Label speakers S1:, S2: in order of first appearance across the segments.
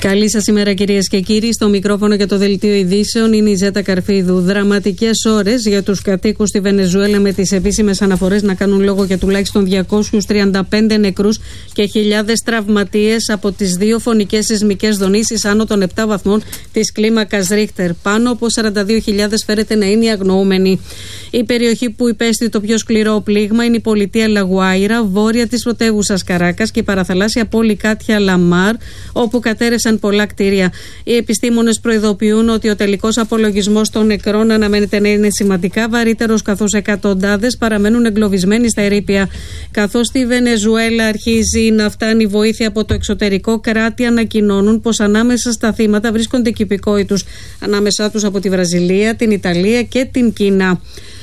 S1: Καλή σας ημέρα, κυρίες και κύριοι. Στο μικρόφωνο για το δελτίο ειδήσεων είναι η Ζέτα Καρφίδου. Δραματικές ώρες για τους κατοίκους στη Βενεζουέλα, με τις επίσημες αναφορές να κάνουν λόγο για τουλάχιστον 235 νεκρούς και χιλιάδες τραυματίες από τις δύο φωνικές σεισμικές δονήσεις άνω των 7 βαθμών της κλίμακας Ρίχτερ. Πάνω από 42.000 φέρεται να είναι οι αγνοούμενοι. Η περιοχή που υπέστη το πιο σκληρό πλήγμα είναι η πολιτεία Λαγουάιρα, βόρεια της πρωτεύουσας Καράκας, και η παραθαλάσσια πόλη Κάτια Λαμάρ, όπου κατέρευσαν πολλά κτίρια. Οι επιστήμονες προειδοποιούν ότι ο τελικός απολογισμός των νεκρών αναμένεται να είναι σημαντικά βαρύτερος, καθώς εκατοντάδες παραμένουν εγκλωβισμένοι στα ερείπια. Καθώς στη Βενεζουέλα αρχίζει να φτάνει βοήθεια από το εξωτερικό, κράτη ανακοινώνουν πως ανάμεσα στα θύματα βρίσκονται και υπηκόοι τους, ανάμεσά τους από τη Βραζιλία, την Ιταλία και την Κίνα.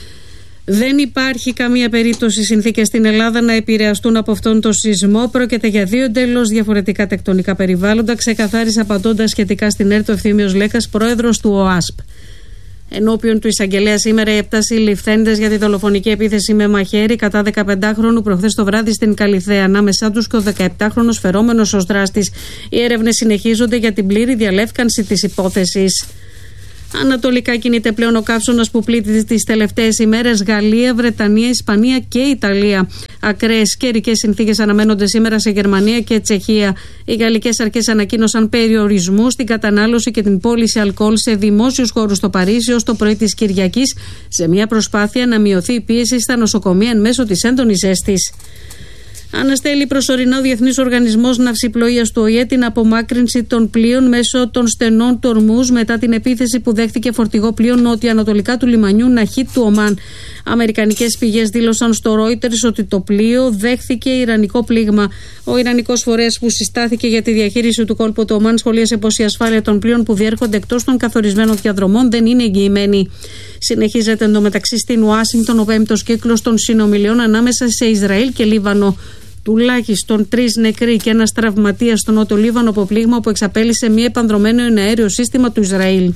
S1: Δεν υπάρχει καμία περίπτωση οι συνθήκες στην Ελλάδα να επηρεαστούν από αυτόν τον σεισμό. Πρόκειται για δύο εντελώς διαφορετικά τεκτονικά περιβάλλοντα, ξεκαθάρισε απαντώντας σχετικά στην ΕΡΤ ο Ευθύμιος Λέκας, πρόεδρος του ΟΑΣΠ. Ενώπιον του εισαγγελέα σήμερα, οι 7 συλληφθέντες για τη δολοφονική επίθεση με μαχαίρι κατά 15χρονου προχθές το βράδυ στην Καλιθέα. Ανάμεσά τους και ο 17χρονος φερόμενος ως δράστης. Οι έρευνες συνεχίζονται για την πλήρη διαλεύκανση της υπόθεσης. Ανατολικά κινείται πλέον ο καύσωνας που πλήττει τις τελευταίες ημέρες Γαλλία, Βρετανία, Ισπανία και Ιταλία. Ακραίες καιρικές συνθήκες αναμένονται σήμερα σε Γερμανία και Τσεχία. Οι γαλλικές αρχές ανακοίνωσαν περιορισμούς στην κατανάλωση και την πώληση αλκοόλ σε δημόσιους χώρους στο Παρίσι ως το πρωί της Κυριακής, σε μια προσπάθεια να μειωθεί η πίεση στα νοσοκομεία εν μέσω της έντονης ζέστης. Αναστέλει προσωρινά ο Διεθνής Οργανισμός Ναυσιπλοείας του ΟΗΕ την απομάκρυνση των πλοίων μέσω των στενών τορμούς μετά την επίθεση που δέχτηκε φορτηγό πλοίο νότια-ανατολικά του λιμανιού Ναχίτ του Ομάν. Αμερικανικές πηγές δήλωσαν στο Reuters ότι το πλοίο δέχθηκε ιρανικό πλήγμα. Ο Ιρανικός φορέας που συστάθηκε για τη διαχείριση του κόλπου του Ομάν σχολίασε πως η ασφάλεια των πλοίων που διέρχονται εκτός των καθορισμένων διαδρομών δεν είναι εγγυημένη. Συνεχίζεται εντωμεταξύ στην Ουάσιγκτον ο 5ος κύκλος των συνομιλιών ανάμεσα σε Ισραήλ και Λίβανο. Τουλάχιστον 3 νεκροί και ένας τραυματίας στο Νότιο Λίβανο από πλήγμα που εξαπέλυσε μη επανδρωμένο εναέριο σύστημα του Ισραήλ.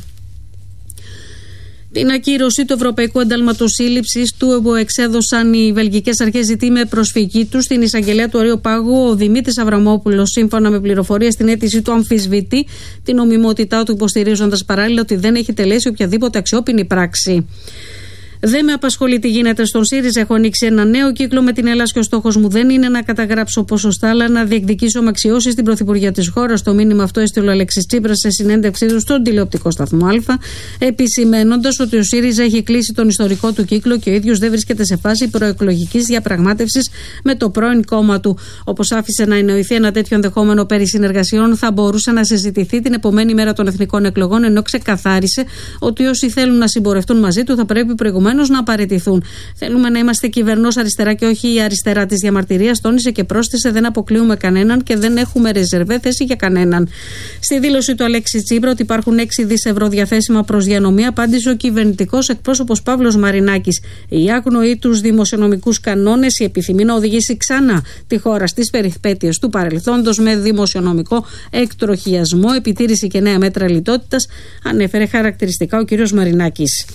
S1: Την ακύρωση του Ευρωπαϊκού Εντάλματος Σύλληψης του εξέδωσαν οι βελγικές αρχές, ζητεί με προσφυγή του στην εισαγγελέα του Αριοπάγου ο Δημήτρης Αβραμόπουλος. Σύμφωνα με πληροφορίες, στην αίτηση του αμφισβητεί την νομιμότητά του, υποστηρίζοντας παράλληλα ότι δεν έχει τελέσει οποιαδήποτε αξιόπινη πράξη. Δεν με απασχολεί τι γίνεται στον ΣΥΡΙΖΑ. Έχω ανοίξει ένα νέο κύκλο με την Ελλάς και ο στόχος μου δεν είναι να καταγράψω ποσοστά, αλλά να διεκδικήσω με αξιώσεις στην πρωθυπουργία της χώρας. Το μήνυμα αυτό έστειλε ο Αλέξης Τσίπρας σε συνέντευξή του στον τηλεοπτικό σταθμό Α, επισημαίνοντας ότι ο ΣΥΡΙΖΑ έχει κλείσει τον ιστορικό του κύκλο και ο ίδιος δεν βρίσκεται σε φάση προεκλογικής διαπραγμάτευσης με το πρώην κόμμα του. Όπως άφησε να εννοηθεί, ένα τέτοιο ενδεχόμενο περί συνεργασιών θα μπορούσε να συζητηθεί την επομένη μέρα των εθνικών εκλογών, ενώ ξεκαθάρισε ότι όσοι θέλουν να συμπορευτούν μαζί του θα πρέπει προηγουμένως να απαρατηθούν. Θέλουμε να είμαστε κυβερνός αριστερά και όχι η αριστερά της διαμαρτυρίας, τόνισε και πρόσθεσε: δεν αποκλείουμε κανέναν και δεν έχουμε ρεζερβέ θέση για κανέναν. Στη δήλωση του Αλέξη Τσίπρα ότι υπάρχουν 6 δις ευρώ διαθέσιμα προς διανομή, απάντησε ο κυβερνητικός εκπρόσωπος Παύλος Μαρινάκης. Η άγνοη τους δημοσιονομικούς κανόνες, η επιθυμεί να οδηγήσει ξανά τη χώρα στις περιπέτειες του παρελθόντος με δημοσιονομικό εκτροχιασμό, επιτήρηση και νέα μέτρα λιτότητας, ανέφερε χαρακτηριστικά ο κ. Μαρινάκης.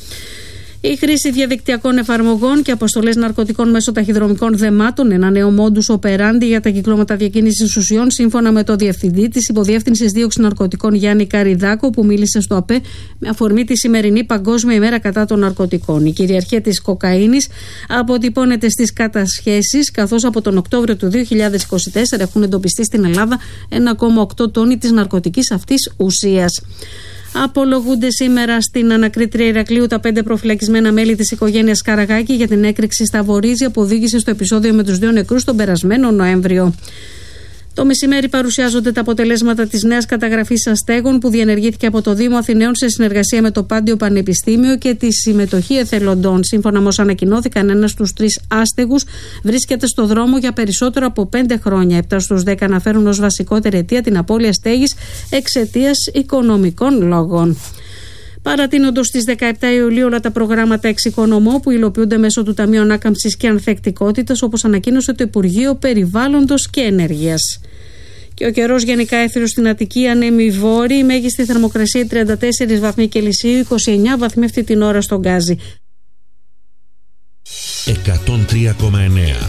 S1: Η χρήση διαδικτυακών εφαρμογών και αποστολές ναρκωτικών μέσω ταχυδρομικών δεμάτων, ένα νέο modus operandi για τα κυκλώματα διακίνησης ουσιών, σύμφωνα με το Διευθυντή της Υποδιεύθυνσης Δίωξης Ναρκωτικών Γιάννη Καριδάκο, που μίλησε στο ΑΠΕ με αφορμή τη σημερινή Παγκόσμια ημέρα κατά των ναρκωτικών. Η κυριαρχία της κοκαίνης αποτυπώνεται στις κατασχέσεις, καθώς από τον Οκτώβριο του 2024 έχουν εντοπιστεί στην Ελλάδα 1,8 τόνοι της ναρκωτικής αυτής ουσίας. Απολογούνται σήμερα στην ανακρίτρια Ηρακλείου τα 5 προφυλακισμένα μέλη της οικογένειας Καραγάκη για την έκρηξη στα Βορίζια που οδήγησε στο επεισόδιο με τους 2 νεκρούς τον περασμένο Νοέμβριο. Το μεσημέρι παρουσιάζονται τα αποτελέσματα της νέας καταγραφής αστέγων που διενεργήθηκε από το Δήμο Αθηναίων σε συνεργασία με το Πάντιο Πανεπιστήμιο και τη συμμετοχή εθελοντών. Σύμφωνα με όσα ανακοινώθηκαν, ένας στους 3 άστεγους βρίσκεται στο δρόμο για περισσότερο από 5 χρόνια. 7 στους 10 αναφέρουν ως βασικότερη αιτία την απώλεια στέγης εξαιτίας οικονομικών λόγων. Παρατείνονται στις 17 Ιουλίου όλα τα προγράμματα εξοικονομώ που υλοποιούνται μέσω του Ταμείου Ανάκαμψης και Ανθεκτικότητας, όπως ανακοίνωσε το Υπουργείο Περιβάλλοντος και Ενέργειας. Και ο καιρός γενικά έθριος στην Αττική, ανέμει βόρειη, μέγιστη θερμοκρασία 34 βαθμοί Κελσίου, 29 βαθμοί αυτή την ώρα στον Γκάζι.
S2: 103,9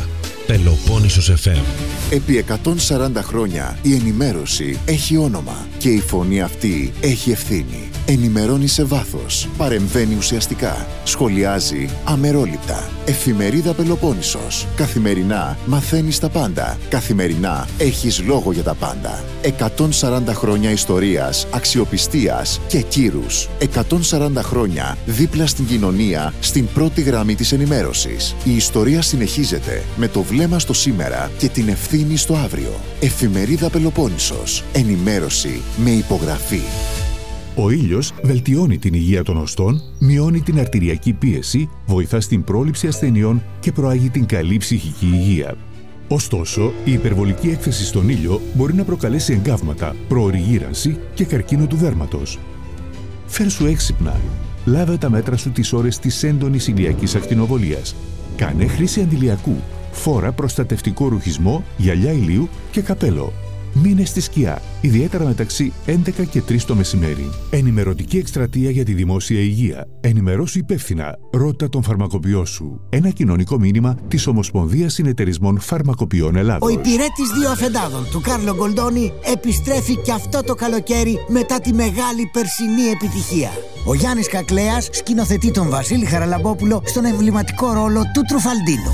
S2: Πελοπόννησος FM.
S3: Επί 140 χρόνια η ενημέρωση έχει όνομα και η φωνή αυτή έχει ευθύνη. Ενημερώνει σε βάθος, παρεμβαίνει ουσιαστικά, σχολιάζει αμερόληπτα. Εφημερίδα Πελοπόννησος. Καθημερινά μαθαίνεις τα πάντα. Καθημερινά έχεις λόγο για τα πάντα. 140 χρόνια ιστορίας, αξιοπιστίας και κύρους. 140 χρόνια δίπλα στην κοινωνία, στην πρώτη γραμμή της ενημέρωσης. Η ιστορία συνεχίζεται με το βλέμμα στο σήμερα και την ευθύνη στο αύριο. Εφημερίδα Πελοπόννησος. Ενημέρωση με υπογραφή.
S4: Ο ήλιος βελτιώνει την υγεία των οστών, μειώνει την αρτηριακή πίεση, βοηθά στην πρόληψη ασθενειών και προάγει την καλή ψυχική υγεία. Ωστόσο, η υπερβολική έκθεση στον ήλιο μπορεί να προκαλέσει εγκάβματα, προωρή γύρανση και καρκίνο του δέρματος. Φέρσου έξυπνα. Λάβε τα μέτρα σου τις ώρες της έντονης ηλιακής ακτινοβολίας. Κάνε χρήση αντιλιακού. Φόρα προστατευτικό ρουχισμό, γυαλιά ηλίου και καπέλο. Μείνε στη σκιά, ιδιαίτερα μεταξύ 11 και 3 το μεσημέρι. Ενημερωτική εκστρατεία για τη δημόσια υγεία. Ενημερώσου υπεύθυνα. Ρώτα τον φαρμακοποιό σου. Ένα κοινωνικό μήνυμα της Ομοσπονδίας Συνεταιρισμών Φαρμακοποιών Ελλάδος.
S5: Ο υπηρέτης 2 αφεντάδων του Κάρλο Γκολντόνι επιστρέφει και αυτό το καλοκαίρι μετά τη μεγάλη περσινή επιτυχία. Ο Γιάννης Κακλέας σκηνοθετεί τον Βασίλη Χαραλαμπόπουλο στον εμβληματικό ρόλο του Τρουφαλντίνο.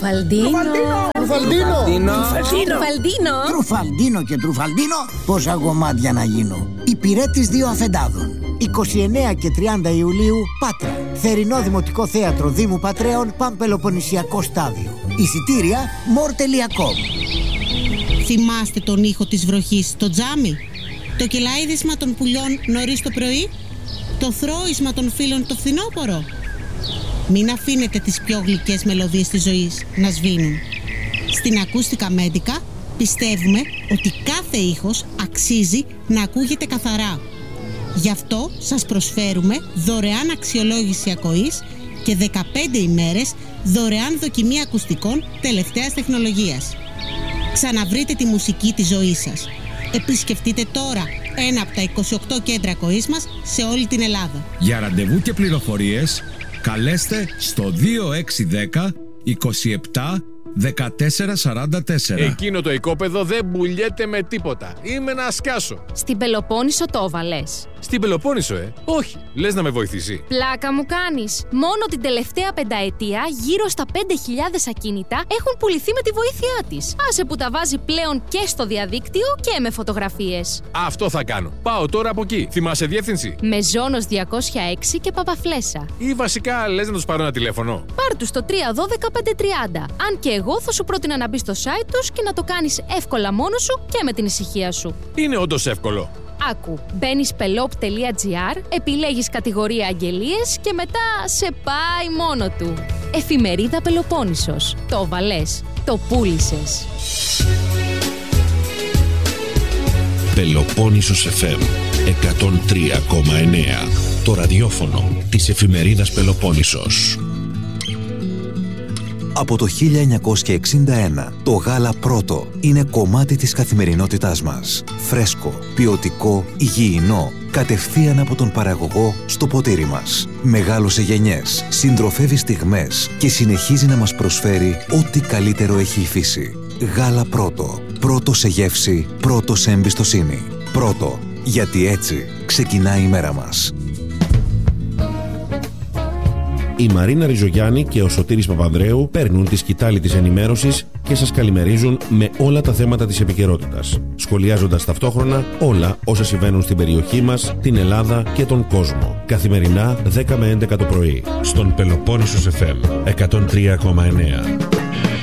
S5: Τρουφαλντίνο και Τρουφαλντίνο, πόσα γομάτια να γίνω. Υπηρέτης 2 αφεντάδων. 29 και 30 Ιουλίου, Πάτρα. Θερινό Δημοτικό Θέατρο Δήμου Πατρέων, Παμπελοποννησιακό Στάδιο. Εισιτήρια more.com.
S6: Θυμάστε τον ήχο της βροχής στο τζάμι? Το κελάιδισμα των πουλιών νωρίς το πρωί? Το θρώισμα των φίλων το φθινόπωρο? Μην αφήνετε τις πιο γλυκές μελωδίες της ζωής να σβήνουν. Στην Ακούστικα Μέντικα πιστεύουμε ότι κάθε ήχος αξίζει να ακούγεται καθαρά. Γι' αυτό σας προσφέρουμε δωρεάν αξιολόγηση ακοής και 15 ημέρες δωρεάν δοκιμή ακουστικών τελευταίας τεχνολογίας. Ξαναβρείτε τη μουσική της ζωής σας. Επισκεφτείτε τώρα ένα από τα 28 κέντρα ακοής μας σε όλη την Ελλάδα.
S7: Για ραντεβού και πληροφορίες καλέστε στο 2610 27 1444.
S8: Εκείνο το οικόπεδο δεν μπουλιέται με τίποτα. Είμαι να σκάσω.
S9: Στην Πελοπόννησο το έβαλες?
S8: Στην Πελοπόννησο, όχι. Λες να με βοηθήσει?
S9: Πλάκα μου κάνεις. Μόνο την τελευταία πενταετία γύρω στα 5.000 ακίνητα έχουν πουληθεί με τη βοήθειά της. Άσε που τα βάζει πλέον και στο διαδίκτυο και με φωτογραφίες.
S8: Αυτό θα κάνω. Πάω τώρα από εκεί. Θυμάσαι διεύθυνση?
S9: Μεζόνος 206 και Παπαφλέσσα.
S8: Ή βασικά λες να τους πάρω ένα τηλέφωνο?
S9: Πάρ' τους στο 312 530. Αν και εγώ θα σου πρότεινα να μπεις στο site τους και να το κάνεις εύκολα μόνος σου και με την ησυχία σου.
S8: Είναι όντως εύκολο.
S9: Άκου, μπαίνεις pelop.gr, επιλέγεις κατηγορία αγγελίες και μετά σε πάει μόνο του. Εφημερίδα Πελοπόννησος. Το βαλές, το πούλησες.
S2: Πελοπόννησος FM 103,9. Το ραδιόφωνο της εφημερίδας Πελοπόννησος.
S10: Από το 1961, το γάλα πρώτο είναι κομμάτι της καθημερινότητάς μας. Φρέσκο, ποιοτικό, υγιεινό, κατευθείαν από τον παραγωγό στο ποτήρι μας. Μεγάλωσε γενιές, συντροφεύει στιγμές και συνεχίζει να μας προσφέρει ό,τι καλύτερο έχει η φύση. Γάλα πρώτο. Πρώτο σε γεύση, πρώτο σε εμπιστοσύνη. Πρώτο, γιατί έτσι ξεκινάει η μέρα μας.
S2: Η Μαρίνα Ριζογιάννη και ο Σωτήρης Παπανδρέου παίρνουν τη σκητάλη της ενημέρωσης και σας καλημερίζουν με όλα τα θέματα της επικαιρότητας, σχολιάζοντας ταυτόχρονα όλα όσα συμβαίνουν στην περιοχή μας, την Ελλάδα και τον κόσμο. Καθημερινά 10 με 11 το πρωί, στον Πελοπόννησος FM 103,9.